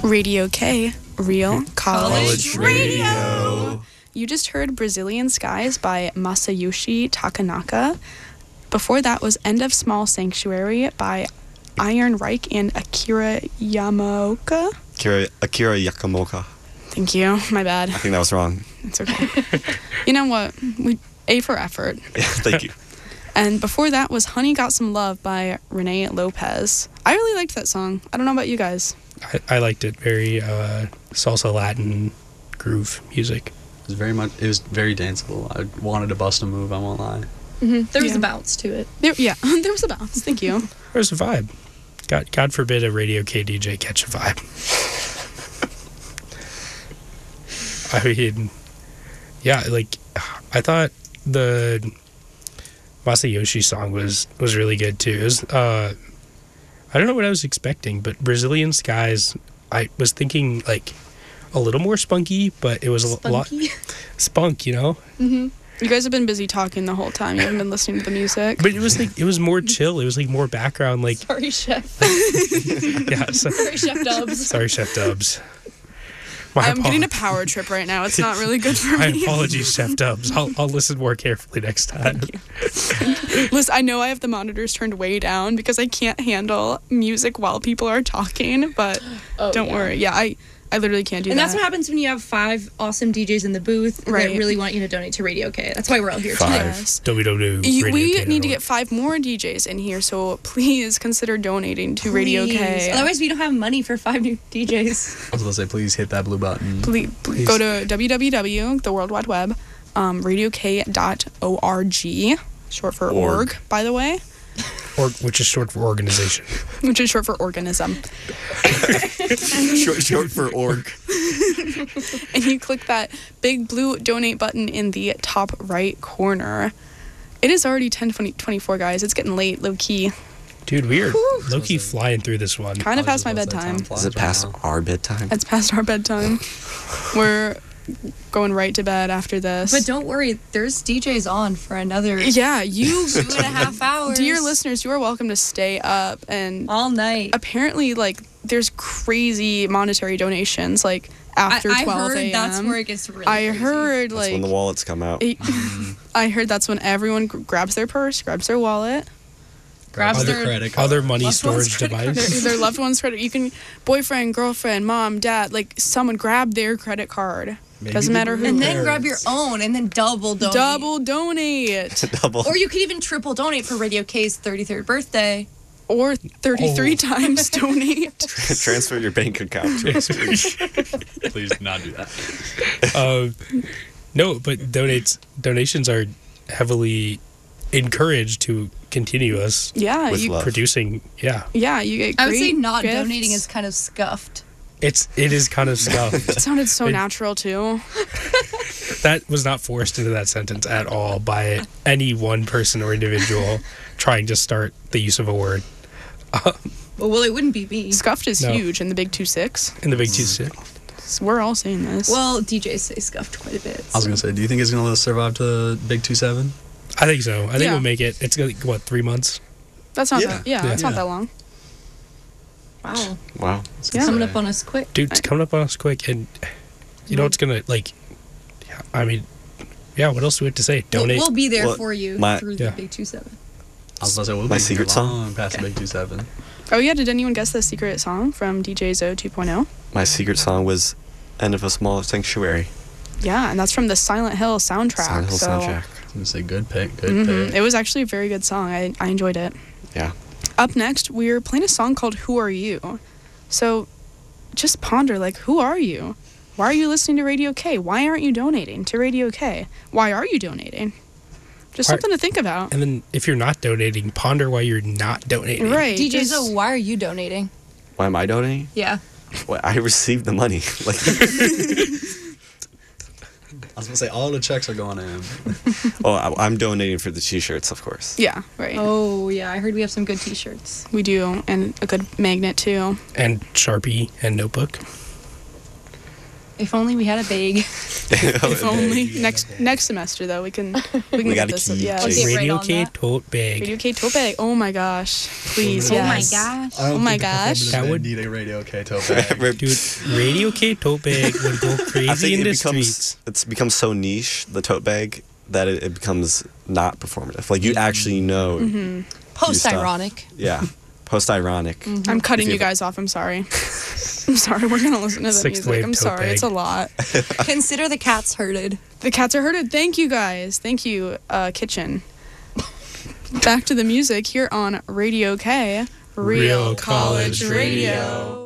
Radio K, Real College Radio. You just heard Brazilian Skies by Masayoshi Takanaka. Before that was End of Small Sanctuary by Iron Reich and Akira Yamaoka. Akira Yamaoka. Thank you. My bad. I think that was wrong. It's okay. You know what? A for effort. Thank you. And before that was Honey Got Some Love by Renee Lopez. I really liked that song. I don't know about you guys. I liked it. Very salsa Latin groove music. It was very danceable. I wanted to bust a move, I won't lie. Mm-hmm. There was a bounce to it. There was a bounce. Thank you. There's a vibe. God forbid a Radio K DJ catch a vibe. I mean, yeah, like, I thought the Masayoshi song was really good, too. It was, I don't know what I was expecting, but Brazilian Skies, I was thinking, like, a little more spunky, but it was a lot spunk, you know? Mm-hmm. You guys have been busy talking the whole time. You haven't been listening to the music. But it was more chill. It was like more background, like. Sorry, Chef. Yeah. Sorry, Chef Dubs. Sorry, Chef Dubs. I'm getting a power trip right now. It's not really good for me. My apologies, Chef Dubs. I'll listen more carefully next time. Listen, I know I have the monitors turned way down because I can't handle music while people are talking, but don't worry. Yeah, I literally can't do that. And that's what happens when you have 5 awesome DJs in the booth Right. that really want you to donate to Radio K. That's why we're all here 5. today. Yes. We need to get 5 more DJs in here, so please consider donating to Radio K. Otherwise, we don't have money for 5 new DJs. I was going to say, please hit that blue button. Please go to www, the World Wide Web, radiok.org, short for org, by the way. Which is short for organization. Which is short for organism. short for org. And you click that big blue donate button in the top right corner. It is already 10:24, guys. It's getting late, low key. Dude, we are low key flying through this one. Kind of past my bedtime. Is it past our bedtime? It's past our bedtime. We're going right to bed after this. But don't worry, there's DJs on for another yeah, you 2.5 hours. dear listeners, you are welcome to stay up and all night. Apparently, like, there's crazy monetary donations, like, after 12 a.m. I heard that's where it gets really crazy. heard, That's like... when the wallets come out. I heard that's when everyone grabs their purse, grabs their wallet. Grabs Other their credit card. Other money Loved one's storage credit device. Their loved one's credit. You can... Boyfriend, girlfriend, mom, dad, like, someone grab their credit card. Maybe Doesn't matter who. And then grab your own and then double donate. Double donate. Double. Or you could even triple donate for Radio K's 33rd birthday. Or 33 times donate. Transfer your bank account. Please do not do that. No, but donations are heavily encouraged to continue us Yeah, With love. producing. Yeah, Yeah, you get I would great say not gifts. donating is kind of scuffed. it is kind of scuffed. It sounded so natural, too. That was not forced into that sentence at all by any one person or individual trying to start the use of a word. Well, it wouldn't be me. Scuffed is No. huge in the Big 2-6. In the Big 2-6. So we're all saying this. Well, DJs say scuffed quite a bit. I was going to say, do you think it's going to survive to Big 2-7? I think so. I think Yeah. we'll make it. It's like, what, 3 months? that's not Yeah. that. Yeah, it's not Yeah. that long. Wow. Wow. Yeah. Coming up on us quick. Dude, it's coming up on us quick. And you know what's going to, like, yeah, I mean, yeah, what else do we have to say? Donate. We'll be there Well, for you yeah. through the Big 2-7. I was about to say, we'll My be secret long song? past Big 2-7. Oh, yeah, did anyone guess the secret song from DJ Zoe 2.0? My secret song was End of a Small Sanctuary. Yeah, and that's from the Silent Hill soundtrack. Silent Hill so soundtrack. I was going to say, good pick, good Mhm. pick. It was actually a very good song. I enjoyed it. Yeah. Up next, we're playing a song called Who Are You? So just ponder, like, who are you? Why are you listening to Radio K? Why aren't you donating to Radio K? Why are you donating? Just Why- something to think about. And then if you're not donating, ponder why you're not donating. Right. DJ just- Zoe, why are you donating? Why am I donating? Yeah. Well, I received the money. Like, I was going to say, all the checks are going in. I'm donating for the t-shirts, of course. Yeah, right. Oh, yeah. I heard we have some good t-shirts. We do, and a good magnet, too. And Sharpie and notebook. If only we had a bag. If only next semester though we can We get gotta this. keep Yeah. chasing. right Radio on K that. tote bag. Radio K tote bag. Oh my gosh. Please. Oh my Yes. gosh. I don't Oh my think the gosh. performative That band would- need a Radio K tote bag. Dude, Radio K tote bag would go I think crazy in it the becomes streets. it's become so niche, the tote bag, that it becomes not performative. Like you actually know. Post-ironic. Yeah, post-ironic. I'm cutting If you you- guys off. I'm sorry. I'm sorry. We're gonna listen to the Sixth music. wave I'm tote sorry. bag. It's a lot. Consider the cats herded. The cats are herded. Thank you guys. Thank you, Kitchen. Back to the music here on Radio K, Real College Radio.